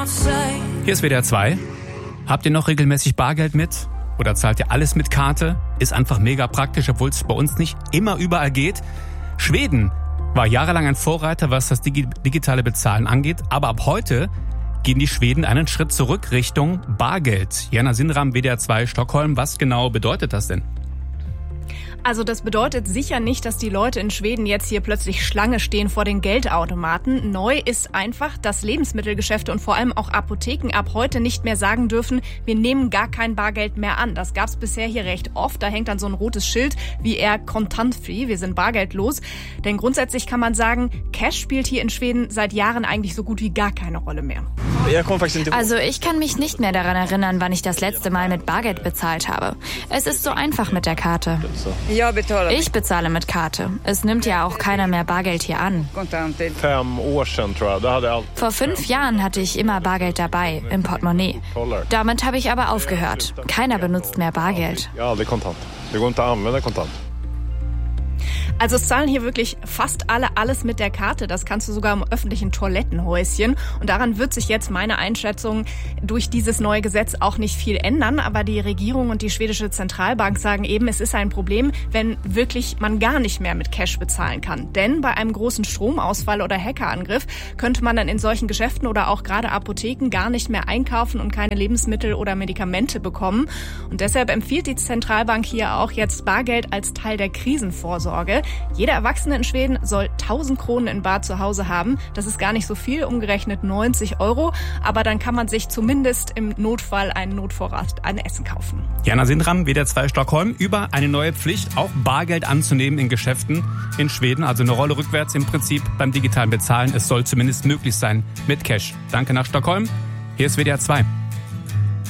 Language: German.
Hier ist WDR 2. Habt ihr noch regelmäßig Bargeld mit? Oder zahlt ihr alles mit Karte? Ist einfach mega praktisch, obwohl es bei uns nicht immer überall geht. Schweden war jahrelang ein Vorreiter, was das digitale Bezahlen angeht. Aber ab heute gehen die Schweden einen Schritt zurück Richtung Bargeld. Jana Sindram, WDR 2 Stockholm. Was genau bedeutet das denn? Also das bedeutet sicher nicht, dass die Leute in Schweden jetzt hier plötzlich Schlange stehen vor den Geldautomaten. Neu ist einfach, dass Lebensmittelgeschäfte und vor allem auch Apotheken ab heute nicht mehr sagen dürfen, wir nehmen gar kein Bargeld mehr an. Das gab es bisher hier recht oft. Da hängt dann so ein rotes Schild wie eher kontantfree, wir sind bargeldlos. Denn grundsätzlich kann man sagen, Cash spielt hier in Schweden seit Jahren eigentlich so gut wie gar keine Rolle mehr. Also ich kann mich nicht mehr daran erinnern, wann ich das letzte Mal mit Bargeld bezahlt habe. Es ist so einfach mit der Karte. Ich bezahle mit Karte. Es nimmt ja auch keiner mehr Bargeld hier an. Vor 5 Jahren hatte ich immer Bargeld dabei, im Portemonnaie. Damit habe ich aber aufgehört. Keiner benutzt mehr Bargeld. Also es zahlen hier wirklich fast alle alles mit der Karte. Das kannst du sogar im öffentlichen Toilettenhäuschen. Und daran wird sich jetzt meine Einschätzung durch dieses neue Gesetz auch nicht viel ändern. Aber die Regierung und die schwedische Zentralbank sagen eben, es ist ein Problem, wenn wirklich man gar nicht mehr mit Cash bezahlen kann. Denn bei einem großen Stromausfall oder Hackerangriff könnte man dann in solchen Geschäften oder auch gerade Apotheken gar nicht mehr einkaufen und keine Lebensmittel oder Medikamente bekommen. Und deshalb empfiehlt die Zentralbank hier auch jetzt Bargeld als Teil der Krisenvorsorge. Jeder Erwachsene in Schweden soll 1000 Kronen in bar zu Hause haben. Das ist gar nicht so viel, umgerechnet 90 €. Aber dann kann man sich zumindest im Notfall einen Notvorrat an Essen kaufen. Jana Sindram, WDR 2 Stockholm, über eine neue Pflicht, auch Bargeld anzunehmen in Geschäften in Schweden. Also eine Rolle rückwärts im Prinzip beim digitalen Bezahlen. Es soll zumindest möglich sein mit Cash. Danke nach Stockholm. Hier ist WDR 2.